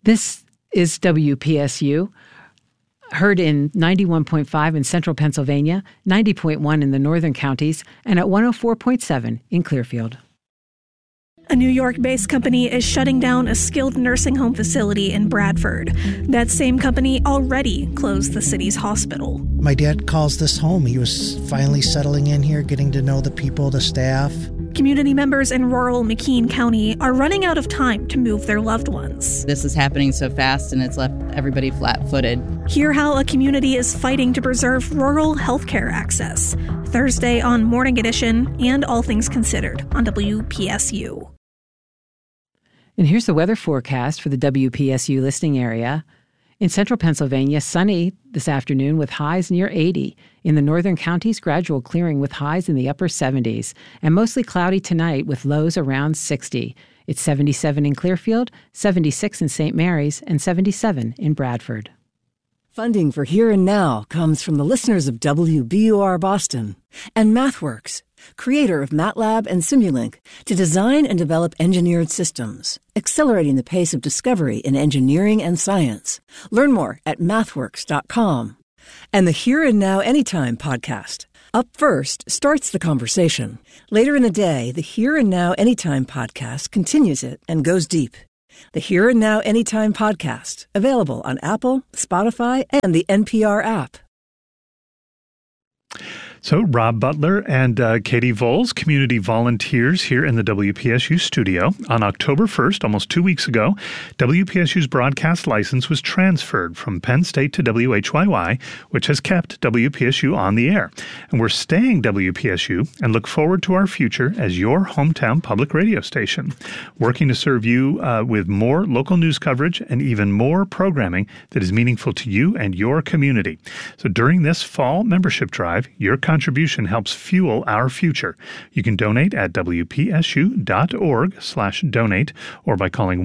This is WPSU, heard in 91.5 in central Pennsylvania, 90.1 in the northern counties, and at 104.7 in Clearfield. A New York-based company is shutting down a skilled nursing home facility in Bradford. That same company already closed the city's hospital. My dad calls this home. He was finally settling in here, getting to know the people, the staff. Community members in rural McKean County are running out of time to move their loved ones. This is happening so fast, and it's left everybody flat-footed. Hear how a community is fighting to preserve rural healthcare access. Thursday on Morning Edition and All Things Considered on WPSU. And here's the weather forecast for the WPSU listening area. In central Pennsylvania, sunny this afternoon with highs near 80. In the northern counties, gradual clearing with highs in the upper 70s. And mostly cloudy tonight with lows around 60. It's 77 in Clearfield, 76 in St. Mary's, and 77 in Bradford. Funding for Here and Now comes from the listeners of WBUR Boston and MathWorks, creator of MATLAB and Simulink, to design and develop engineered systems, accelerating the pace of discovery in engineering and science. Learn more at mathworks.com. And the Here and Now Anytime podcast. Up First starts the conversation. Later in the day, the Here and Now Anytime podcast continues it and goes deep. The Here and Now Anytime podcast, available on Apple, Spotify, and the NPR app. So Rob Butler and Katie Voles, community volunteers here in the WPSU studio. On October 1st, almost 2 weeks ago, WPSU's broadcast license was transferred from Penn State to WHYY, which has kept WPSU on the air. And we're staying WPSU and look forward to our future as your hometown public radio station, working to serve you with more local news coverage and even more programming that is meaningful to you and your community. So during this fall membership drive, your contribution helps fuel our future. You can donate at wpsu.org/donate or by calling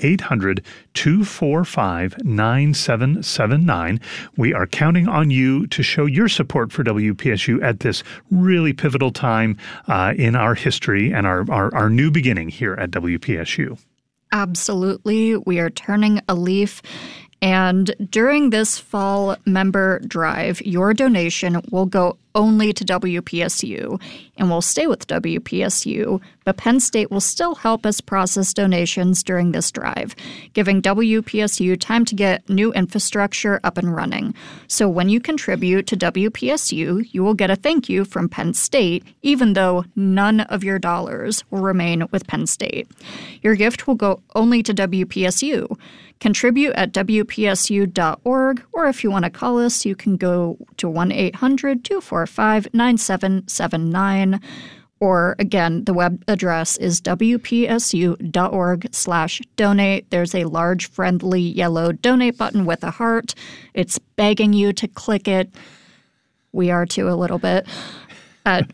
1-800-245-9779. We are counting on you to show your support for WPSU at this really pivotal time in our history and our new beginning here at WPSU. Absolutely. We are turning a leaf. And during this fall member drive, your donation will go only to WPSU and will stay with WPSU, but Penn State will still help us process donations during this drive, giving WPSU time to get new infrastructure up and running. So when you contribute to WPSU, you will get a thank you from Penn State, even though none of your dollars will remain with Penn State. Your gift will go only to WPSU. Contribute at WPSU.org, or if you want to call us, you can go to 1-800-245-9779. Or again, the web address is WPSU.org/donate. There's a large, friendly yellow donate button with a heart. It's begging you to click it. We are too a little bit. At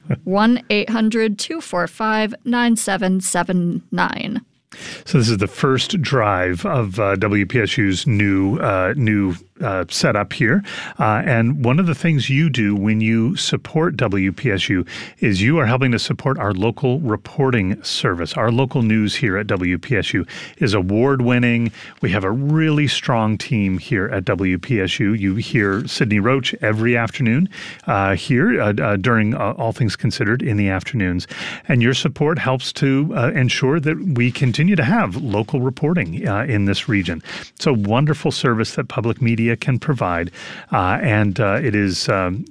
1-800-245-9779. So this is the first drive of WPSU's new setup here. And one of the things you do when you support WPSU is you are helping to support our local reporting service. Our local news here at WPSU is award-winning. We have a really strong team here at WPSU. You hear Sydney Roach every afternoon here during All Things Considered in the afternoons. And your support helps to ensure that we continue to have local reporting in this region. It's a wonderful service that public media can provide, and it's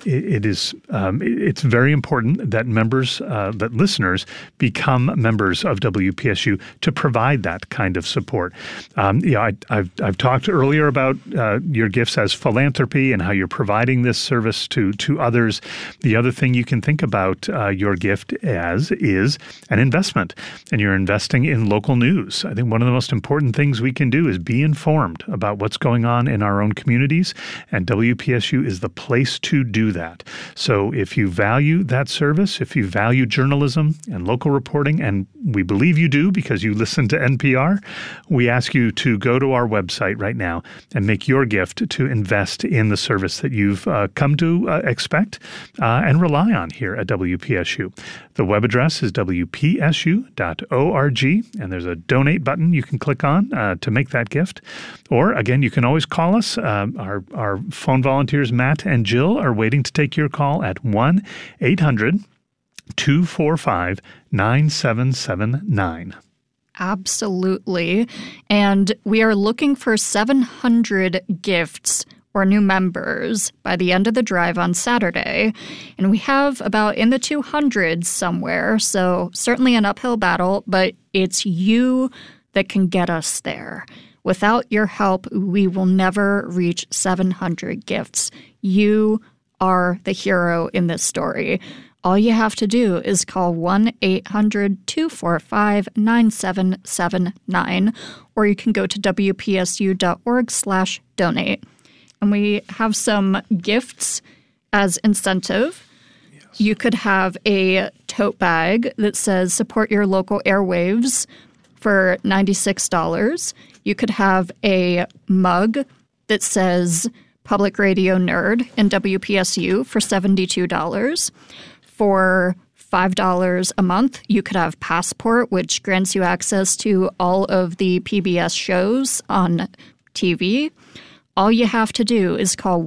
very important that that listeners become members of WPSU to provide that kind of support. I've talked earlier about your gifts as philanthropy and how you're providing this service to others. The other thing you can think about your gift as is an investment, and you're investing in local news. I think one of the most important things we can do is be informed about what's going on in our own community. communities, and WPSU is the place to do that. So if you value that service, if you value journalism and local reporting, and we believe you do because you listen to NPR, we ask you to go to our website right now and make your gift to invest in the service that you've come to expect and rely on here at WPSU. The web address is wpsu.org, and there's a donate button you can click on to make that gift. Or, again, you can always call us. Our phone volunteers, Matt and Jill, are waiting to take your call at 1-800-245-9779. Absolutely. And we are looking for 700 gifts or new members by the end of the drive on Saturday. And we have about in the 200s somewhere, so certainly an uphill battle, but it's you that can get us there. Without your help, we will never reach 700 gifts. You are the hero in this story. All you have to do is call 1-800-245-9779, or you can go to wpsu.org/donate. And we have some gifts as incentive. Yes. You could have a tote bag that says support your local airwaves for $96. You could have a mug that says Public Radio Nerd in WPSU for $72. For $5 a month, you could have Passport, which grants you access to all of the PBS shows on TV. All you have to do is call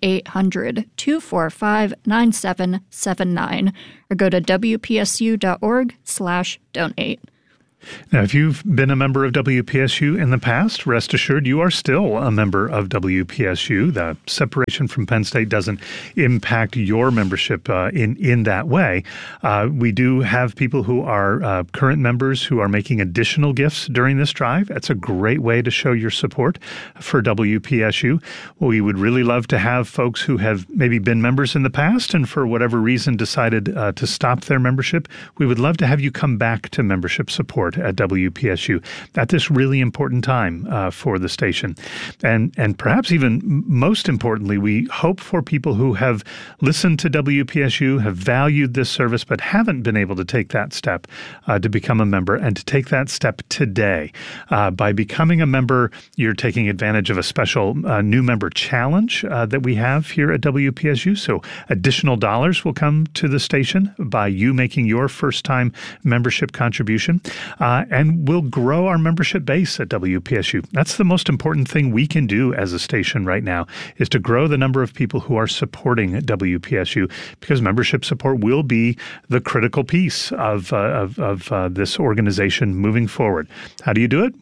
1-800-245-9779 or go to wpsu.org/donate. Now, if you've been a member of WPSU in the past, rest assured you are still a member of WPSU. The separation from Penn State doesn't impact your membership in that way. We do have people who are current members who are making additional gifts during this drive. That's a great way to show your support for WPSU. We would really love to have folks who have maybe been members in the past and for whatever reason decided to stop their membership. We would love to have you come back to membership support at WPSU at this really important time for the station. And perhaps even most importantly, we hope for people who have listened to WPSU, have valued this service, but haven't been able to take that step to become a member, and to take that step today. By becoming a member, you're taking advantage of a special new member challenge that we have here at WPSU. So additional dollars will come to the station by you making your first-time membership contribution. And we'll grow our membership base at WPSU. That's the most important thing we can do as a station right now, is to grow the number of people who are supporting WPSU, because membership support will be the critical piece of this organization moving forward. How do you do it?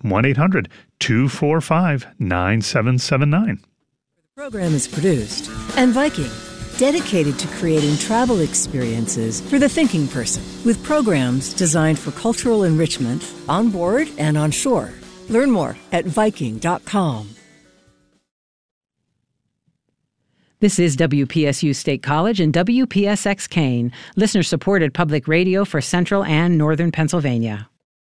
1-800-245-9779. The program is produced, and Viking, dedicated to creating travel experiences for the thinking person, with programs designed for cultural enrichment on board and on shore. Learn more at Viking.com. This is WPSU State College and WPSX Kane, listener-supported public radio for Central and Northern Pennsylvania.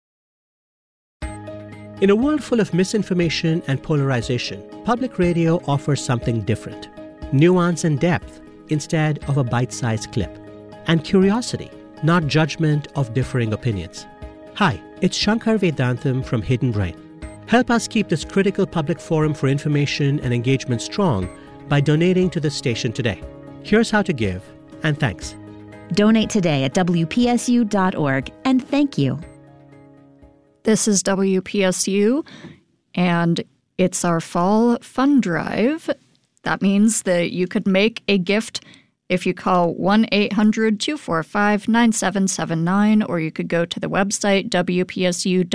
In a world full of misinformation and polarization, public radio offers something different. Nuance and depth instead of a bite-sized clip. And curiosity, not judgment of differing opinions. Hi, it's Shankar Vedantam from Hidden Brain. Help us keep this critical public forum for information and engagement strong by donating to the station today. Here's how to give, and thanks. Donate today at WPSU.org, and thank you. This is WPSU, and it's our fall fund drive. That means that you could make a gift if you call 1-800-245-9779, or you could go to the website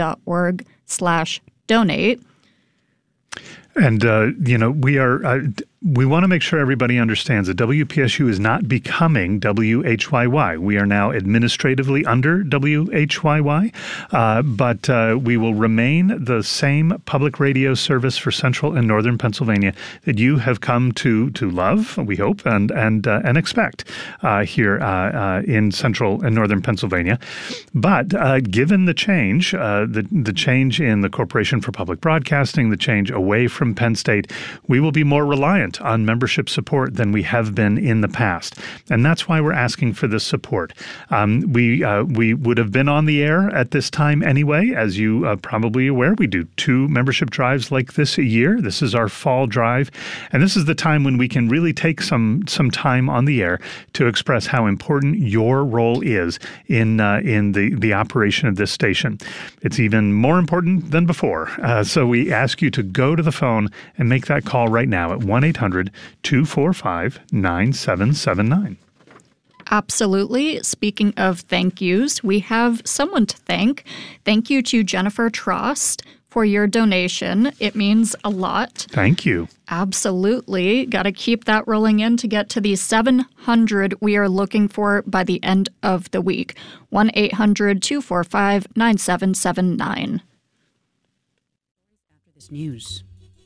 wpsu.org/donate. And, we are We want to make sure everybody understands that WPSU is not becoming WHYY. We are now administratively under WHYY, but we will remain the same public radio service for Central and Northern Pennsylvania that you have come to love, we hope, and expect here in Central and Northern Pennsylvania. But given the change, the change in the Corporation for Public Broadcasting, the change away from Penn State, we will be more reliant on membership support than we have been in the past. And that's why we're asking for this support. We would have been on the air at this time anyway, as you probably aware. We do 2 membership drives like this a year. This is our fall drive. And this is the time when we can really take some time on the air to express how important your role is in the operation of this station. It's even more important than before. So we ask you to go to the phone and make that call right now at 1-800-245-9779. Absolutely. Speaking of thank yous, we have someone to thank. Thank you to Jennifer Trost for your donation. It means a lot. Thank you. Absolutely. Got to keep that rolling in to get to the 700 we are looking for by the end of the week. 1-800-245-9779. After this news.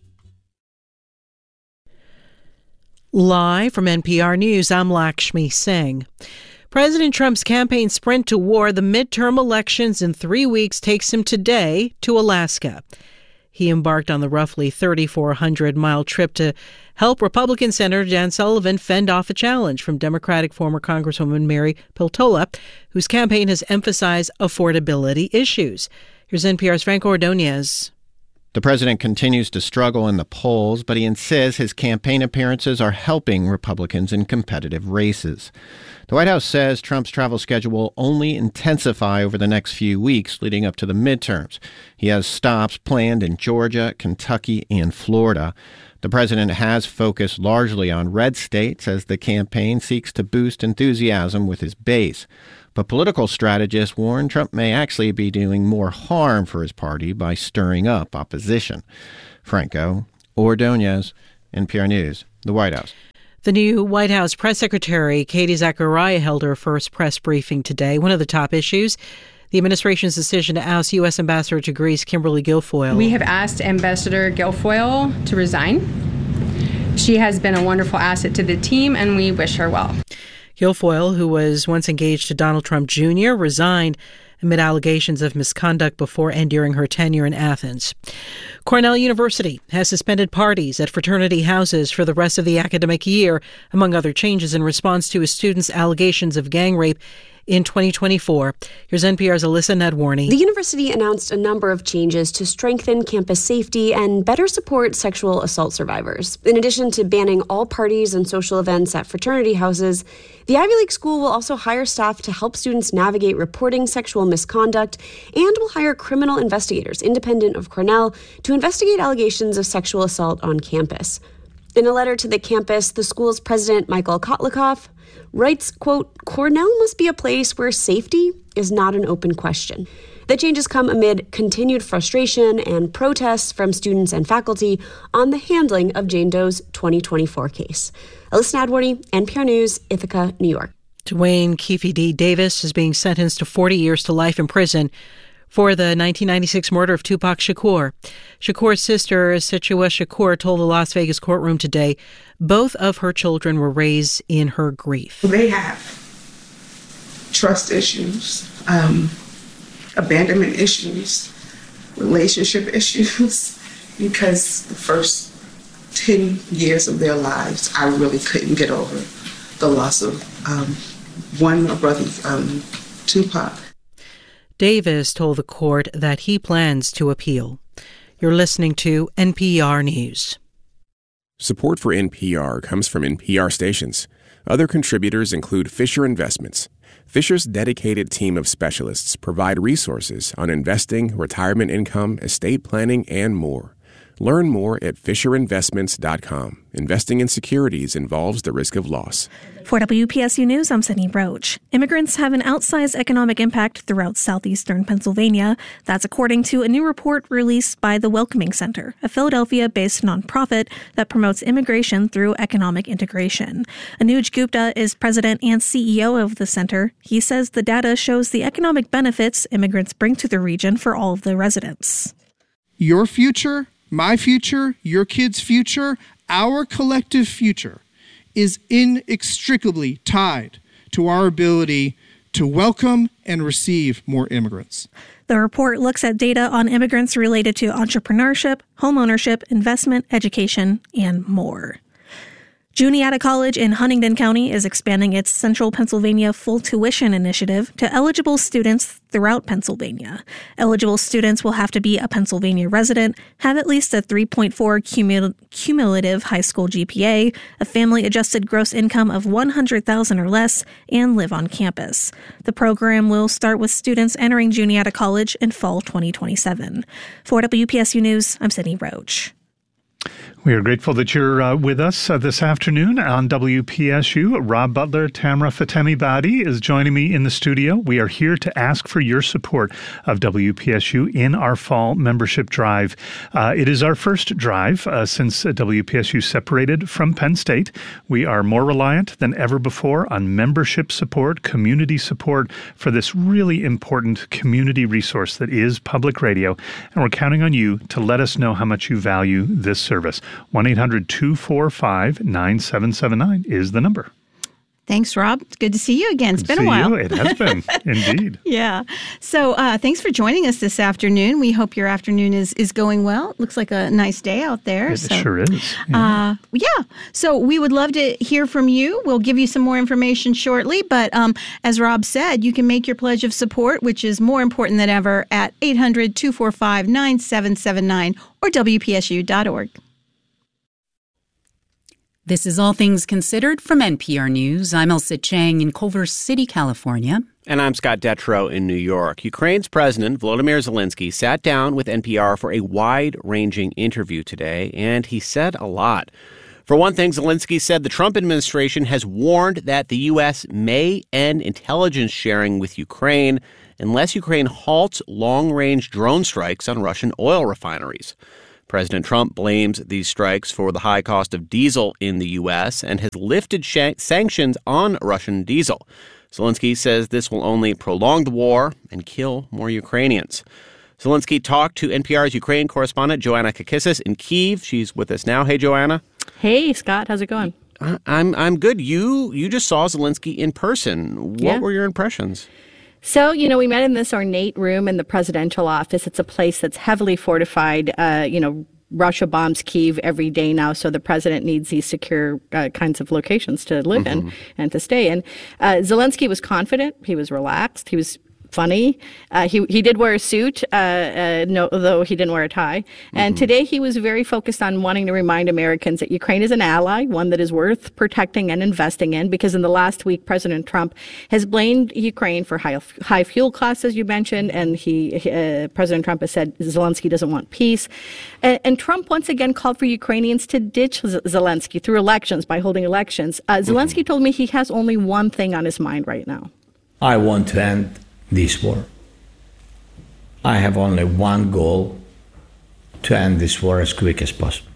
Live from NPR News, I'm Lakshmi Singh. President Trump's campaign sprint to war, the midterm elections in 3 weeks, takes him today to Alaska. He embarked on the roughly 3,400-mile trip to help Republican Senator Dan Sullivan fend off a challenge from Democratic former Congresswoman Mary Peltola, whose campaign has emphasized affordability issues. Here's NPR's Franco Ordonez. The president continues to struggle in the polls, but he insists his campaign appearances are helping Republicans in competitive races. The White House says Trump's travel schedule will only intensify over the next few weeks leading up to the midterms. He has stops planned in Georgia, Kentucky, and Florida. The president has focused largely on red states as the campaign seeks to boost enthusiasm with his base. But political strategists warn Trump may actually be doing more harm for his party by stirring up opposition. Franco Ordonez, NPR News, the White House. The new White House press secretary, Katie Zachariah, held her first press briefing today. One of the top issues, the administration's decision to oust U.S. Ambassador to Greece, Kimberly Guilfoyle. We have asked Ambassador Guilfoyle to resign. She has been a wonderful asset to the team, and we wish her well. Guilfoyle, who was once engaged to Donald Trump Jr., resigned amid allegations of misconduct before and during her tenure in Athens. Cornell University has suspended parties at fraternity houses for the rest of the academic year, among other changes in response to a student's allegations of gang rape in 2024. Here's NPR's Alyssa Nadwarny. The university announced a number of changes to strengthen campus safety and better support sexual assault survivors. In addition to banning all parties and social events at fraternity houses, the Ivy League school will also hire staff to help students navigate reporting sexual misconduct and will hire criminal investigators independent of Cornell to investigate allegations of sexual assault on campus. In a letter to the campus, the school's president, Michael Kotlikoff, writes, quote, "Cornell must be a place where safety is not an open question." The changes come amid continued frustration and protests from students and faculty on the handling of Jane Doe's 2024 case. Alyssa Nadwarny, NPR News, Ithaca, New York. Dwayne Keefe D. Davis is being sentenced to 40 years to life in prison for the 1996 murder of Tupac Shakur. Shakur's sister, Situa Shakur, told the Las Vegas courtroom today both of her children were raised in her grief. They have trust issues, abandonment issues, relationship issues, because the first 10 years of their lives, I really couldn't get over the loss of one brother, Tupac. Davis told the court that he plans to appeal. You're listening to NPR News. Support for NPR comes from NPR stations. Other contributors include Fisher Investments. Fisher's dedicated team of specialists provide resources on investing, retirement income, estate planning, and more. Learn more at FisherInvestments.com. Investing in securities involves the risk of loss. For WPSU News, I'm Sydney Roach. Immigrants have an outsized economic impact throughout southeastern Pennsylvania. That's according to a new report released by the Welcoming Center, a Philadelphia-based nonprofit that promotes immigration through economic integration. Anuj Gupta is president and CEO of the center. He says the data shows the economic benefits immigrants bring to the region for all of the residents. Your future, my future, your kids' future, our collective future is inextricably tied to our ability to welcome and receive more immigrants. The report looks at data on immigrants related to entrepreneurship, homeownership, investment, education, and more. Juniata College in Huntingdon County is expanding its Central Pennsylvania full tuition initiative to eligible students throughout Pennsylvania. Eligible students will have to be a Pennsylvania resident, have at least a 3.4 cumulative high school GPA, a family-adjusted gross income of $100,000 or less, and live on campus. The program will start with students entering Juniata College in fall 2027. For WPSU News, I'm Sydney Roach. We are grateful that you're with us this afternoon on WPSU. Rob Butler, Tamara Fatemi-Badi is joining me in the studio. We are here to ask for your support of WPSU in our fall membership drive. It is our first drive since WPSU separated from Penn State. We are more reliant than ever before on membership support, community support for this really important community resource that is public radio. And we're counting on you to let us know how much you value this service. 1-800-245-9779 is the number. Thanks, Rob. It's good to see you again. It's been a while. It has been, indeed. Yeah. So thanks for joining us this afternoon. We hope your afternoon is going well. It looks like a nice day out there. It sure is. Yeah. So we would love to hear from you. We'll give you some more information shortly. But as Rob said, you can make your pledge of support, which is more important than ever, at 800-245-9779 or WPSU.org. This is All Things Considered from NPR News. I'm Elsa Chang in Culver City, California. And I'm Scott Detrow in New York. Ukraine's President Volodymyr Zelensky sat down with NPR for a wide-ranging interview today, and he said a lot. For one thing, Zelensky said the Trump administration has warned that the U.S. may end intelligence sharing with Ukraine unless Ukraine halts long-range drone strikes on Russian oil refineries. President Trump blames these strikes for the high cost of diesel in the U.S. and has lifted sanctions on Russian diesel. Zelensky says this will only prolong the war and kill more Ukrainians. Zelensky talked to NPR's Ukraine correspondent Joanna Kakissis in Kyiv. She's with us now. Hey, Joanna. Hey, Scott. How's it going? I'm good. You just saw Zelensky in person. What were your impressions? So, we met in this ornate room in the presidential office. It's a place that's heavily fortified. Russia bombs Kyiv every day now, so the president needs these secure kinds of locations to live in and to stay in. Zelensky was confident. He was relaxed. He was funny. He did wear a suit, though he didn't wear a tie. And today he was very focused on wanting to remind Americans that Ukraine is an ally, one that is worth protecting and investing in, because in the last week, President Trump has blamed Ukraine for high fuel costs, as you mentioned, and President Trump has said Zelensky doesn't want peace. And Trump once again called for Ukrainians to ditch Zelensky through elections, by holding elections. Zelensky told me he has only one thing on his mind right now. I want to end this war. I have only one goal: to end this war as quick as possible.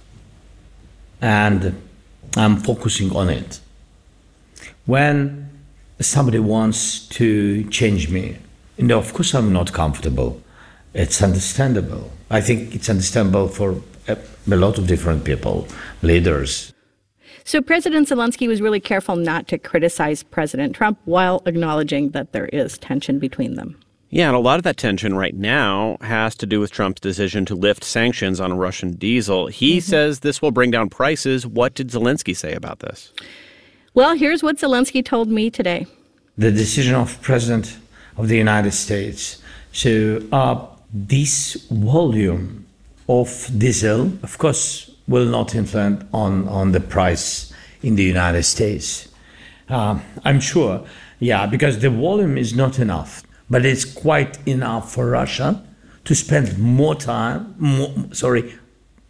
And I'm focusing on it. When somebody wants to change me, of course I'm not comfortable. It's understandable. I think it's understandable for a lot of different people, leaders. So President Zelensky was really careful not to criticize President Trump while acknowledging that there is tension between them. Yeah, and a lot of that tension right now has to do with Trump's decision to lift sanctions on Russian diesel. He says this will bring down prices. What did Zelensky say about this? Well, here's what Zelensky told me today. The decision of President of the United States to up this volume of diesel, of course, will not influence on the price in the United States. I'm sure, because the volume is not enough, but it's quite enough for Russia to spend more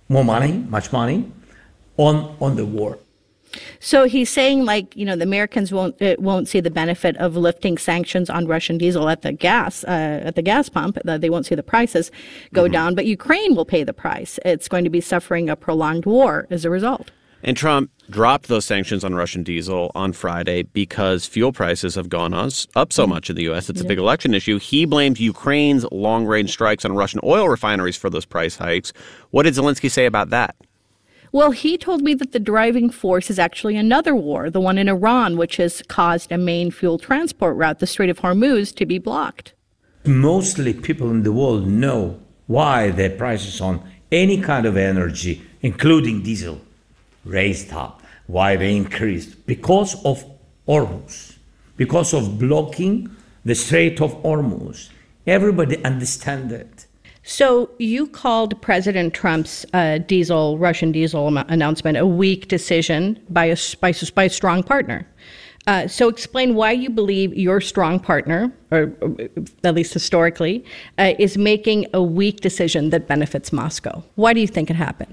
more money, much money, on the war. So he's saying, like, the Americans won't see the benefit of lifting sanctions on Russian diesel at the gas pump. They won't see the prices go down, but Ukraine will pay the price. It's going to be suffering a prolonged war as a result. And Trump dropped those sanctions on Russian diesel on Friday because fuel prices have gone up so much in the U.S. It's a big election issue. He blamed Ukraine's long-range strikes on Russian oil refineries for those price hikes. What did Zelensky say about that? Well, he told me that the driving force is actually another war, the one in Iran, which has caused a main fuel transport route, the Strait of Hormuz, to be blocked. Mostly people in the world know why the prices on any kind of energy, including diesel, raised up, why they increased. Because of Hormuz, because of blocking the Strait of Hormuz. Everybody understands it. So you called President Trump's Russian diesel announcement a weak decision by a strong partner. So explain why you believe your strong partner, or at least historically, is making a weak decision that benefits Moscow. Why do you think it happened?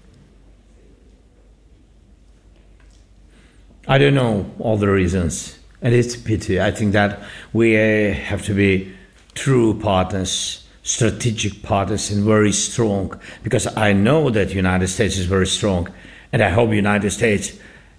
I don't know all the reasons, and it's a pity. I think that we have to be true partners, strategic partners, and very strong, because I know that the United States is very strong, and I hope the United States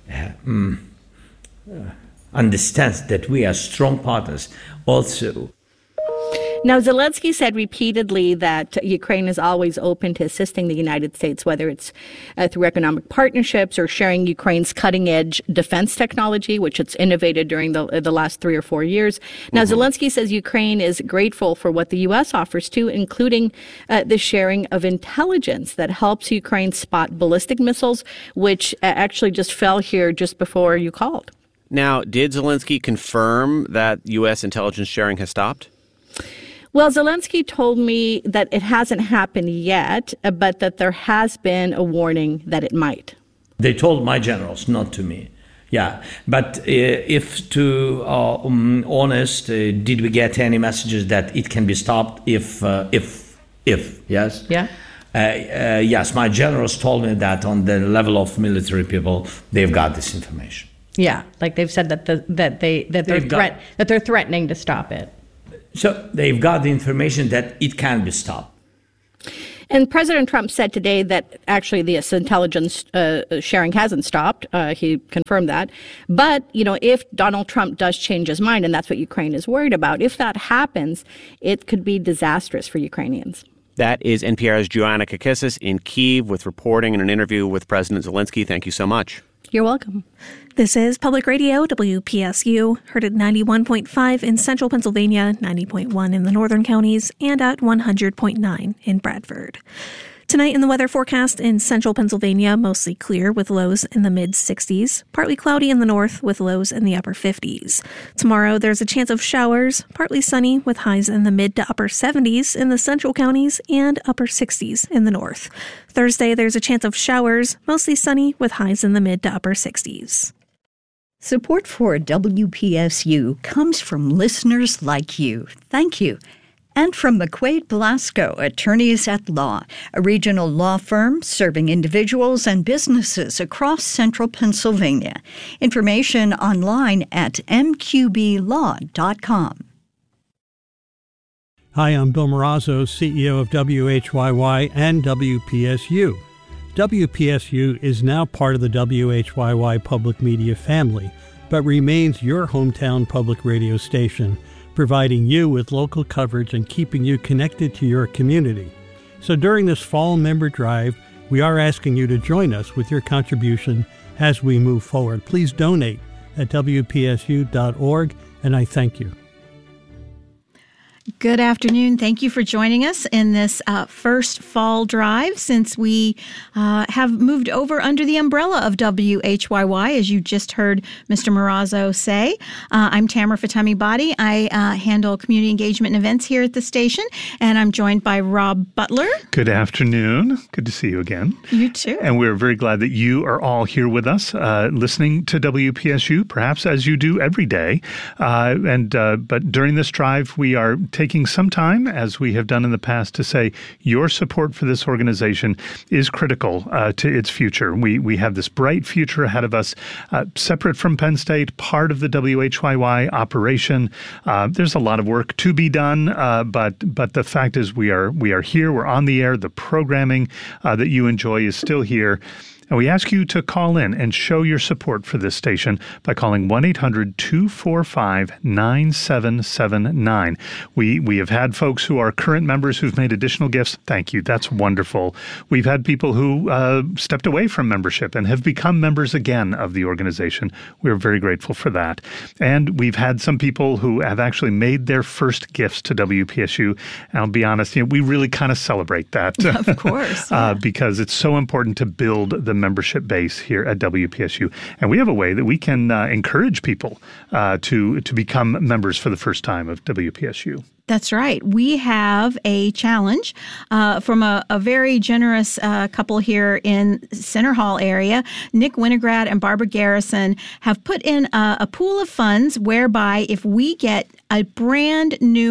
understands that we are strong partners also. Now, Zelensky said repeatedly that Ukraine is always open to assisting the United States, whether it's through economic partnerships or sharing Ukraine's cutting-edge defense technology, which it's innovated during the last 3 or 4 years. Now, Zelensky says Ukraine is grateful for what the U.S. offers, too, including the sharing of intelligence that helps Ukraine spot ballistic missiles, which actually just fell here just before you called. Now, did Zelensky confirm that U.S. intelligence sharing has stopped? Well, Zelensky told me that it hasn't happened yet, but that there has been a warning that it might. They told my generals, not to me. Yeah, but if to honest, did we get any messages that it can be stopped if yes? Yeah. Yes, my generals told me that on the level of military people, they've got this information. Yeah, like they've said that they're threatening to stop it. So they've got the information that it can be stopped. And President Trump said today that actually this intelligence sharing hasn't stopped. He confirmed that. But, if Donald Trump does change his mind, and that's what Ukraine is worried about, if that happens, it could be disastrous for Ukrainians. That is NPR's Joanna Kakissis in Kyiv with reporting and an interview with President Zelensky. Thank you so much. You're welcome. This is Public Radio, WPSU, heard at 91.5 in central Pennsylvania, 90.1 in the northern counties, and at 100.9 in Bradford. Tonight in the weather forecast in central Pennsylvania, mostly clear with lows in the mid-60s, partly cloudy in the north with lows in the upper 50s. Tomorrow there's a chance of showers, partly sunny with highs in the mid to upper 70s in the central counties and upper 60s in the north. Thursday there's a chance of showers, mostly sunny with highs in the mid to upper 60s. Support for WPSU comes from listeners like you. Thank you. And from McQuaid Blasco, Attorneys at Law, a regional law firm serving individuals and businesses across central Pennsylvania. Information online at mqblaw.com. Hi, I'm Bill Marazzo, CEO of WHYY and WPSU. WPSU is now part of the WHYY public media family, but remains your hometown public radio station, providing you with local coverage and keeping you connected to your community. So during this fall member drive, we are asking you to join us with your contribution as we move forward. Please donate at WPSU.org, and I thank you. Good afternoon. Thank you for joining us in this first fall drive since we have moved over under the umbrella of WHYY, as you just heard Mr. Marazzo say. I'm Tamara Fatemi-Badi. I handle community engagement and events here at the station, and I'm joined by Rob Butler. Good afternoon. Good to see you again. You too. And we're very glad that you are all here with us, listening to WPSU, perhaps as you do every day. But during this drive, we are taking some time, as we have done in the past, to say your support for this organization is critical to its future. We have this bright future ahead of us, separate from Penn State, part of the WHYY operation. There's a lot of work to be done, but the fact is we are here, we're on the air, the programming that you enjoy is still here. And we ask you to call in and show your support for this station by calling 1-800-245-9779. We have had folks who are current members who've made additional gifts. Thank you. That's wonderful. We've had people who stepped away from membership and have become members again of the organization. We're very grateful for that. And we've had some people who have actually made their first gifts to WPSU. And I'll be honest, we really kind of celebrate that. Of course. Yeah. Because it's so important to build the membership base here at WPSU. And we have a way that we can encourage people to become members for the first time of WPSU. That's right. We have a challenge from a very generous couple here in Center Hall area. Nick Winograd and Barbara Garrison have put in a pool of funds whereby if we get a brand new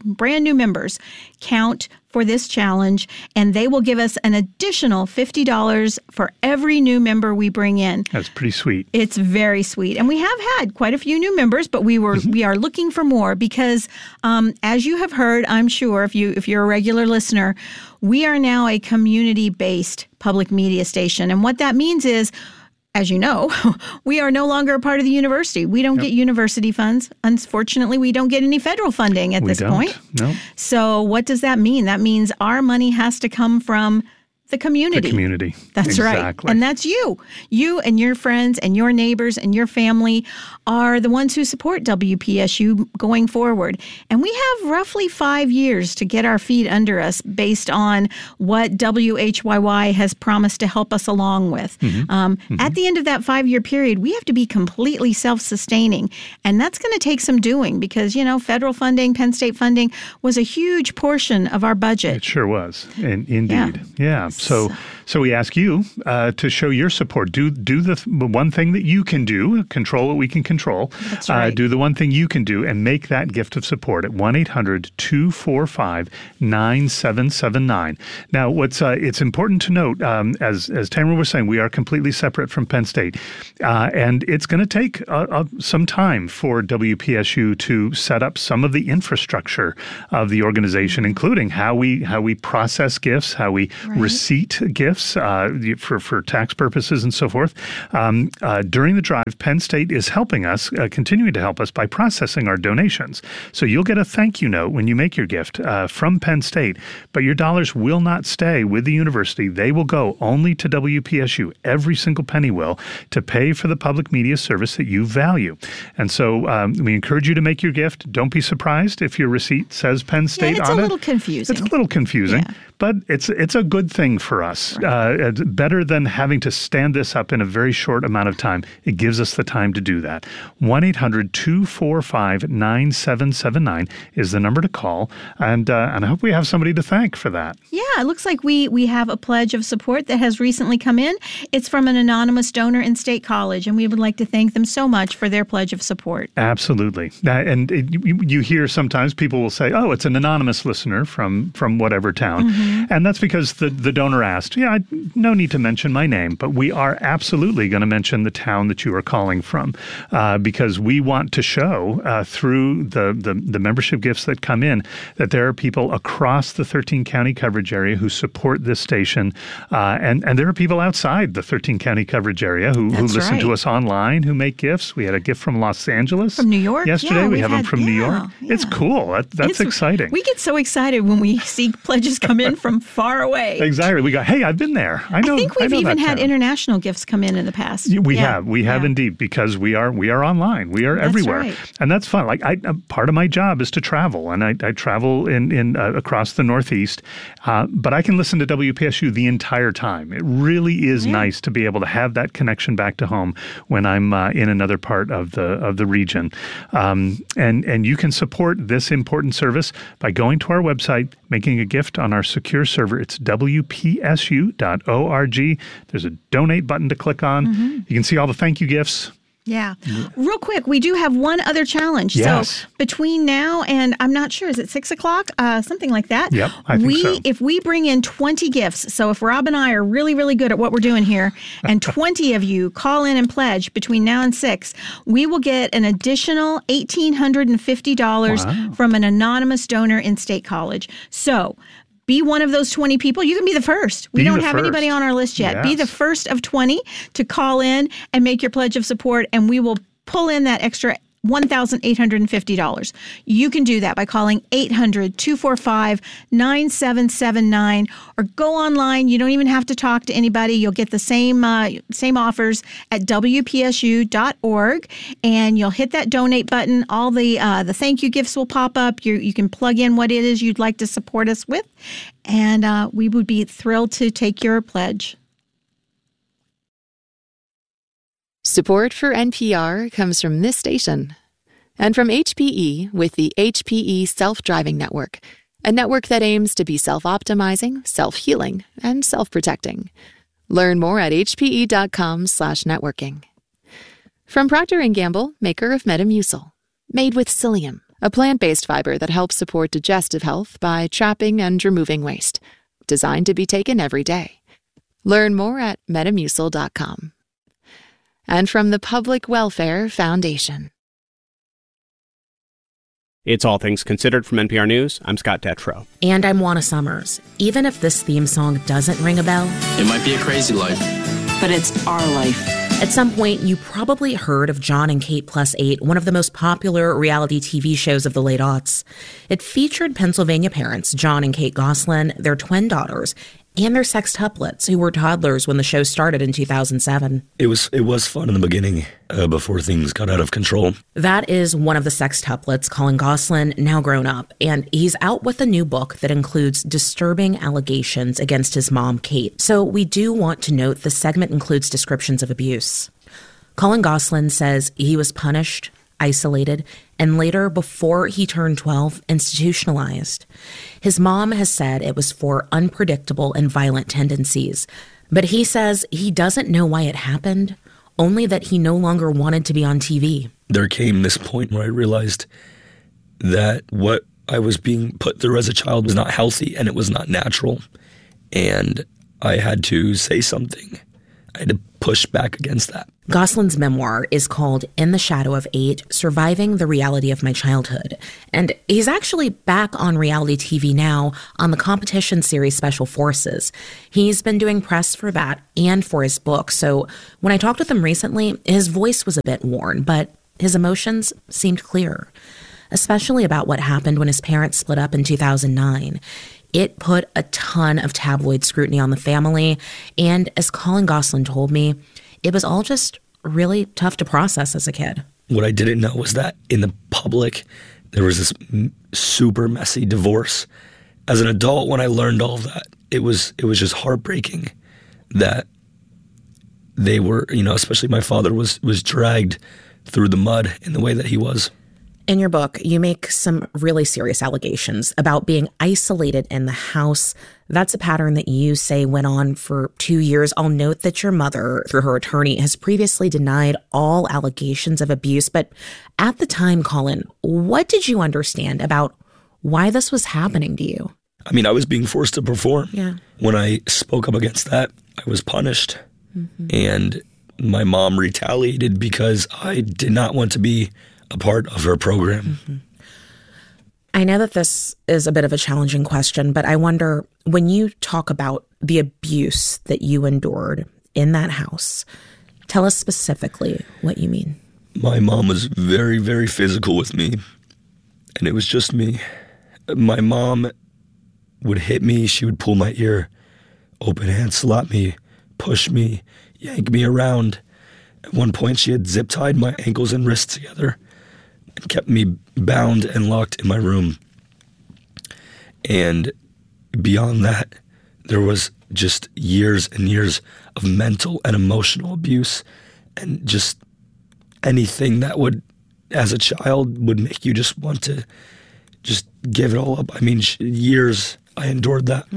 members count for this challenge, and they will give us an additional $50 for every new member we bring in. That's pretty sweet. It's very sweet. And we have had quite a few new members, but we are looking for more because as you have heard, I'm sure if you're a regular listener, we are now a community-based public media station. And what that means is, as you know, we are no longer a part of the university. We don't get university funds. Unfortunately, we don't get any federal funding at this point. No. So what does that mean? That means our money has to come from the community. The community. That's exactly. right. And that's you. You and your friends and your neighbors and your family are the ones who support WPSU going forward. And we have roughly 5 years to get our feet under us based on what WHYY has promised to help us along with. At the end of that 5-year period, we have to be completely self-sustaining. And that's going to take some doing because, federal funding, Penn State funding was a huge portion of our budget. It sure was. Indeed. Yeah. So we ask you to show your support. Do the one thing that you can do, control what we can control. That's right. Do the one thing you can do and make that gift of support at 1-800-245-9779. Now, it's important to note, as Tamara was saying, we are completely separate from Penn State. And it's going to take some time for WPSU to set up some of the infrastructure of the organization, including how we process gifts, how we receive gifts for tax purposes and so forth. During the drive, Penn State is helping us, continuing to help us by processing our donations. So you'll get a thank you note when you make your gift from Penn State, but your dollars will not stay with the university. They will go only to WPSU. Every single penny will, to pay for the public media service that you value. And so we encourage you to make your gift. Don't be surprised if your receipt says Penn State on it. It's a little confusing. It's a little confusing. Yeah. But it's a good thing for us. Right. It's better than having to stand this up in a very short amount of time. It gives us the time to do that. 1-800-245-9779 is the number to call. And I hope we have somebody to thank for that. Yeah, it looks like we have a pledge of support that has recently come in. It's from an anonymous donor in State College, and we would like to thank them so much for their pledge of support. Absolutely. And you hear sometimes people will say, oh, it's an anonymous listener from whatever town. And that's because the donor asked, no need to mention my name, but we are absolutely going to mention the town that you are calling from because we want to show through the membership gifts that come in that there are people across the 13-county coverage area who support this station. And there are people outside the 13-county coverage area who listen to us online, who make gifts. We had a gift from Los Angeles. From New York? Yesterday. Yeah, we have them from New York. Yeah. It's cool. That's exciting. We get so excited when we see pledges come in from far away. Exactly. We go, hey, I've been there. I think we've even had international gifts come in the past. We have indeed, because we are online. We are everywhere. Right. And that's fun. Like part of my job is to travel, and I travel in across the Northeast, but I can listen to WPSU the entire time. It really is nice to be able to have that connection back to home when I'm in another part of the region. And you can support this important service by going to our website, making a gift on our secure server. It's WPSU.org. There's a donate button to click on. You can see all the thank you gifts. Yeah. Real quick, we do have one other challenge. Yes. So between now and, I'm not sure, is it 6 o'clock? Something like that. Yep, I think so. If we bring in 20 gifts, so if Rob and I are really, really good at what we're doing here, and 20 of you call in and pledge between now and 6, we will get an additional $1,850 from an anonymous donor in State College. So be one of those 20 people. You can be the first. We don't have anybody on our list yet. Yes. Be the first of 20 to call in and make your pledge of support, and we will pull in that extra $1,850. You can do that by calling 800-245-9779 or go online. You don't even have to talk to anybody. You'll get the same offers at WPSU.org, and you'll hit that donate button. All the thank you gifts will pop up. You can plug in what it is you'd like to support us with, and we would be thrilled to take your pledge. Support for NPR comes from this station and from HPE with the HPE Self-Driving Network, a network that aims to be self-optimizing, self-healing, and self-protecting. Learn more at hpe.com/networking. From Procter & Gamble, maker of Metamucil, made with psyllium, a plant-based fiber that helps support digestive health by trapping and removing waste. Designed to be taken every day. Learn more at metamucil.com. And from the Public Welfare Foundation. It's All Things Considered from NPR News. I'm Scott Detrow. And I'm Juana Summers. Even if this theme song doesn't ring a bell, it might be a crazy life, but it's our life. At some point, you probably heard of John and Kate Plus 8, one of the most popular reality TV shows of the late aughts. It featured Pennsylvania parents, John and Kate Gosselin, their twin daughters, and their sextuplets, who were toddlers when the show started in 2007. It was fun in the beginning, before things got out of control. That is one of the sextuplets, Colin Gosselin, now grown up, and he's out with a new book that includes disturbing allegations against his mom, Kate. So we do want to note the segment includes descriptions of abuse. Colin Gosselin says he was punished, isolated, and later, before he turned 12, institutionalized. His mom has said it was for unpredictable and violent tendencies, but he says he doesn't know why it happened, only that he no longer wanted to be on TV. There came this point where I realized that what I was being put through as a child was not healthy and it was not natural, and I had to say something. I had to push back against that. Gosselin's memoir is called In the Shadow of 8, Surviving the Reality of My Childhood. And he's actually back on reality TV now on the competition series Special Forces. He's been doing press for that and for his book. So when I talked with him recently, his voice was a bit worn, but his emotions seemed clear, especially about what happened when his parents split up in 2009. It put a ton of tabloid scrutiny on the family, and as Colin Gosselin told me, it was all just really tough to process as a kid. What I didn't know was that in the public, there was this super messy divorce. As an adult, when I learned all of that, it was just heartbreaking that they were, especially my father was dragged through the mud in the way that he was. In your book, you make some really serious allegations about being isolated in the house. That's a pattern that you say went on for 2 years. I'll note that your mother, through her attorney, has previously denied all allegations of abuse. But at the time, Colin, what did you understand about why this was happening to you? I mean, I was being forced to perform. Yeah. When I spoke up against that, I was punished. Mm-hmm. And my mom retaliated because I did not want to be a part of her program. Mm-hmm. I know that this is a bit of a challenging question, but I wonder, when you talk about the abuse that you endured in that house, tell us specifically what you mean. My mom was very, very physical with me, and it was just me. My mom would hit me. She would pull my ear, open hand slap me, push me, yank me around. At one point, she had zip-tied my ankles and wrists together and kept me bound and locked in my room. And beyond that, there was just years and years of mental and emotional abuse, and just anything that would, as a child, would make you just want to just give it all up. I mean, years I endured that.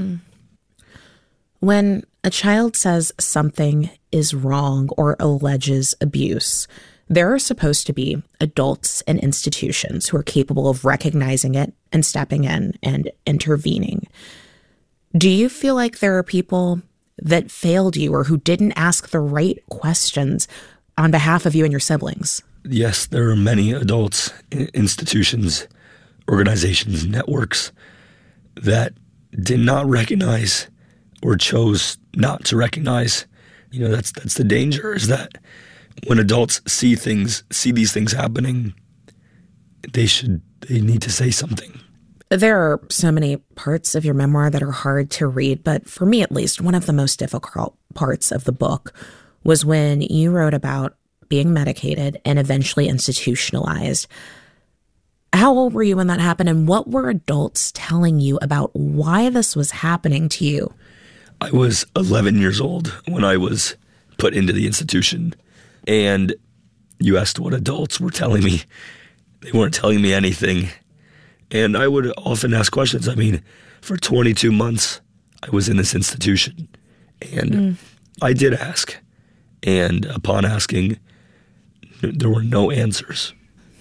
When a child says something is wrong or alleges abuse, There are supposed to be adults and institutions who are capable of recognizing it and stepping in and intervening. Do you feel like there are people that failed you or who didn't ask the right questions on behalf of you and your siblings? Yes, there are many adults, institutions, organizations, networks that did not recognize or chose not to recognize. You know, that's the danger, is that when adults see these things happening, they need to say something. There are so many parts of your memoir that are hard to read, but for me at least, one of the most difficult parts of the book was when you wrote about being medicated and eventually institutionalized. How old were you when that happened, and what were adults telling you about why this was happening to you? I was 11 years old when I was put into the institution, and you asked what adults were telling me. They weren't telling me anything. And I would often ask questions. I mean, for 22 months, I was in this institution, and I did ask. And upon asking, there were no answers.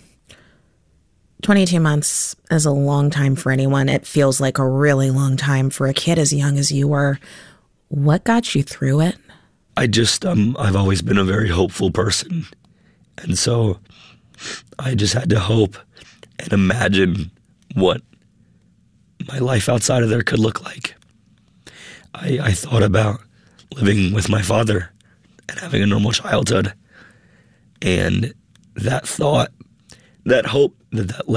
22 months is a long time for anyone. It feels like a really long time for a kid as young as you were. What got you through it? I've always been a very hopeful person. And so I just had to hope and imagine what my life outside of there could look like. I thought about living with my father and having a normal childhood. And that thought, that hope that